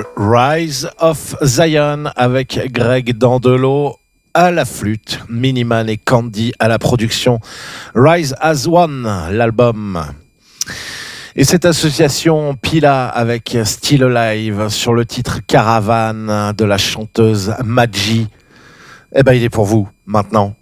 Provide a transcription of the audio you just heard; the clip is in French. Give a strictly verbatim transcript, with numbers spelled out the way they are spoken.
Rise of Zion avec Greg Dandelot à la flûte, Miniman et Candy à la production. Rise as One, l'album. Et cette association Pila avec Still Alive sur le titre Caravane de la chanteuse Madji, eh ben il est pour vous maintenant.